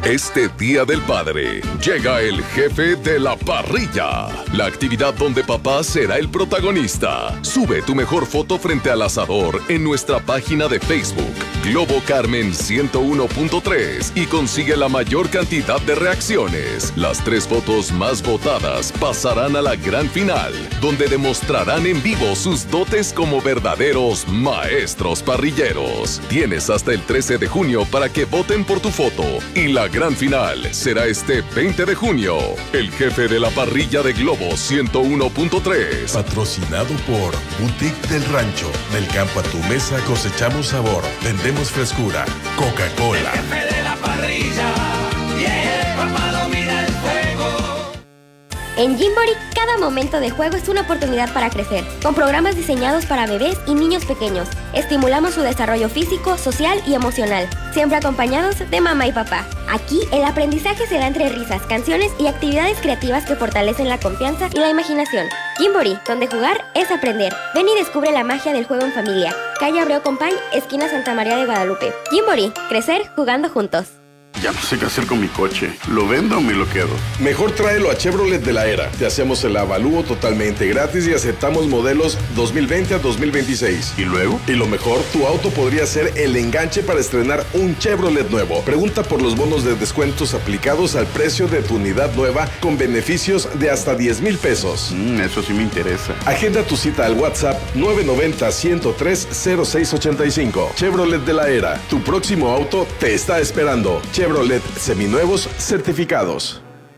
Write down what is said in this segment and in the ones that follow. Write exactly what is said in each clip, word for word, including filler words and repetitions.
Este Día del Padre, llega el jefe de la parrilla. La actividad donde papá será el protagonista. Sube tu mejor foto frente al asador en nuestra página de Facebook, Globo Carmen ciento uno punto tres, y consigue la mayor cantidad de reacciones. Las tres fotos más votadas pasarán a la gran final, donde demostrarán en vivo sus dotes como verdaderos maestros parrilleros. Tienes hasta el trece de junio para que voten por tu foto, y la gran final será este veinte de junio. El jefe de la parrilla de Globo ciento uno punto tres. Patrocinado por Boutique del Rancho. Del campo a tu mesa cosechamos sabor. Vendemos frescura. Coca-Cola. El jefe de la parrilla. Yeah, papá domina el fuego. En Gymboree, cada momento de juego es una oportunidad para crecer. Con programas diseñados para bebés y niños pequeños, estimulamos su desarrollo físico, social y emocional, siempre acompañados de mamá y papá. Aquí, el aprendizaje se da entre risas, canciones y actividades creativas que fortalecen la confianza y la imaginación. Gymboree, donde jugar es aprender. Ven y descubre la magia del juego en familia. Calle Abreu Compañ, esquina Santa María de Guadalupe. Gymboree, crecer jugando juntos. Ya no sé qué hacer con mi coche. ¿Lo vendo o me lo quedo? Mejor tráelo a Chevrolet de la Era. Te hacemos el avalúo totalmente gratis y aceptamos modelos dos mil veinte a dos mil veintiséis. ¿Y luego? Y lo mejor, tu auto podría ser el enganche para estrenar un Chevrolet nuevo. Pregunta por los bonos de descuentos aplicados al precio de tu unidad nueva con beneficios de hasta diez mil pesos. Mm, eso sí me interesa. Agenda tu cita al WhatsApp nueve nueve cero, ciento tres, cero seis ochenta y cinco. Chevrolet de la Era. Tu próximo auto te está esperando. Chevrolet seminuevos certificados.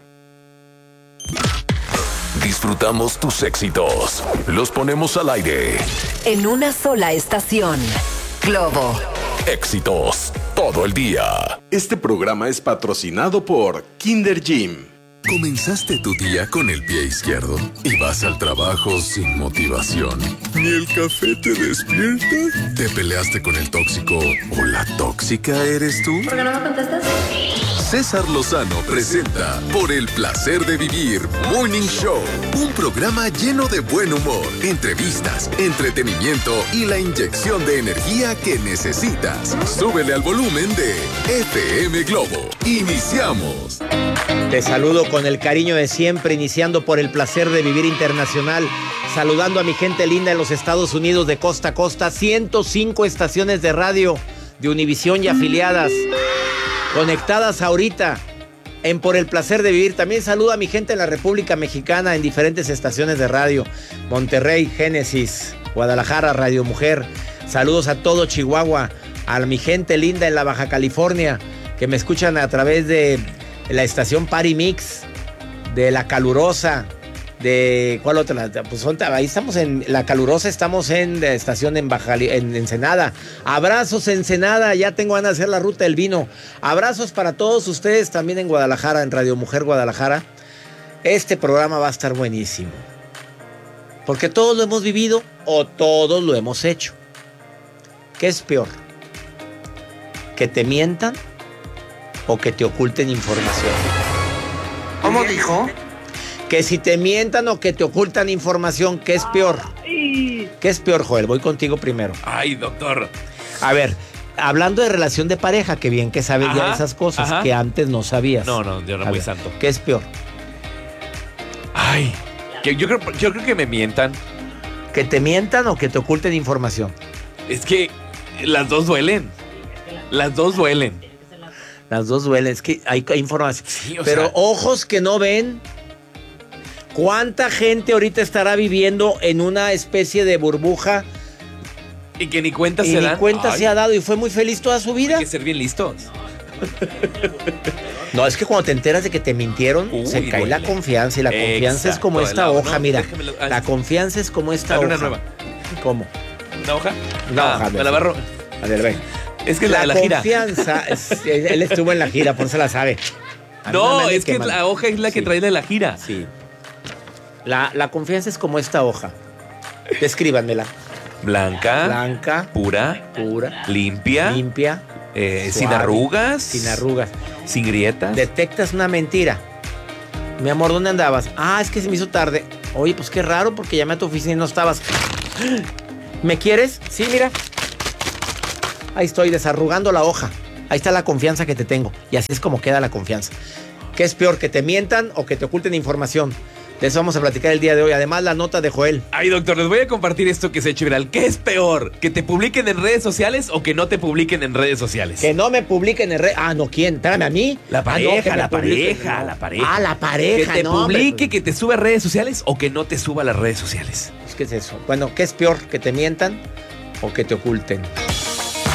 Disfrutamos tus éxitos. Los ponemos al aire. En una sola estación. Globo. Éxitos todo el día. Este programa es patrocinado por Kinder Gym. ¿Comenzaste tu día con el pie izquierdo y vas al trabajo sin motivación? ¿Ni el café te despierta? ¿Te peleaste con el tóxico o la tóxica eres tú? ¿Por qué no me contestas? César Lozano presenta Por el placer de vivir Morning Show, un programa lleno de buen humor, entrevistas, entretenimiento y la inyección de energía que necesitas. Súbele al volumen de F M Globo. Iniciamos. Te saludo con el cariño de siempre, iniciando por el placer de vivir internacional, saludando a mi gente linda en los Estados Unidos de costa a costa, ciento cinco estaciones de radio de Univisión y afiliadas, conectadas ahorita en Por el placer de vivir. También saludo a mi gente en la República Mexicana en diferentes estaciones de radio, Monterrey, Génesis, Guadalajara, Radio Mujer. Saludos a todo Chihuahua, a mi gente linda en la Baja California, que me escuchan a través de la estación Party Mix, de La Calurosa, de ¿cuál otra? Pues son, ahí estamos en La Calurosa, estamos en la estación en Baja, en Ensenada. Abrazos Ensenada, ya tengo ganas de hacer la ruta del vino. Abrazos para todos ustedes también en Guadalajara, en Radio Mujer Guadalajara. Este programa va a estar buenísimo, porque todos lo hemos vivido o todos lo hemos hecho. ¿Qué es peor? ¿Que te mientan o que te oculten información? ¿Cómo dijo? Que si te mientan o que te ocultan información, ¿qué es peor? Ay. ¿Qué es peor, Joel? Voy contigo primero. Ay, doctor. A ver, hablando de relación de pareja, que bien que sabes Ajá, ya esas cosas ajá. que antes no sabías. No, no, yo no A muy ver, santo. ¿qué es peor? Ay, que yo creo, yo creo que me mientan. ¿Que te mientan o que te oculten información? Es que las dos duelen. Las dos duelen. Las dos duelen, es que hay, hay información. Sí, o Pero sea, ojos que no ven. ¿Cuánta gente ahorita estará viviendo en una especie de burbuja y que ni cuenta y se ni dan. cuenta Ay, se ha dado y fue muy feliz toda su vida? hay que ser bien listos. No, es que cuando te enteras de que te mintieron, Uy, se cae duele. la confianza. Y la confianza es como Exacto, esta el hoja, lado, no, mira. déjamelo, ah, La confianza es como esta Dale hoja. una nueva. ¿Cómo? ¿Una hoja? Una Ah, hoja, me la barro. A ver, ven. Es que la, la, la gira. confianza, es- él estuvo en la gira, por eso la sabe. A mí No, me andan es que quemando. la hoja es la que Sí. trae de la gira. Sí. La, la confianza es como esta hoja. Descríbanmela. Blanca, Blanca, pura, pura, limpia, limpia, eh, sin suave, arrugas, sin arrugas. sin grietas. Detectas una mentira. Mi amor, ¿dónde andabas? Ah, es que se me hizo tarde. Oye, pues qué raro porque llamé a tu oficina y no estabas. ¿Me quieres? Sí, mira. Ahí estoy desarrugando la hoja. Ahí está la confianza que te tengo. Y así es como queda la confianza. ¿Qué es peor, que te mientan o que te oculten información? De eso vamos a platicar el día de hoy. Además, la nota de Joel. Ay, doctor, les voy a compartir esto que se ha hecho viral. ¿Qué es peor? ¿Que te publiquen en redes sociales o que no te publiquen en redes sociales? Que no me publiquen en redes. Ah, no, ¿quién? Espérame, ¿a mí? La pareja, ah, no, que me la publiquen, pareja, no. la pareja. Ah, la pareja, Que te no, publique, hombre. que te suba a redes sociales o que no te suba a las redes sociales. ¿Qué es eso? Bueno, ¿qué es peor? ¿Que te mientan o que te oculten?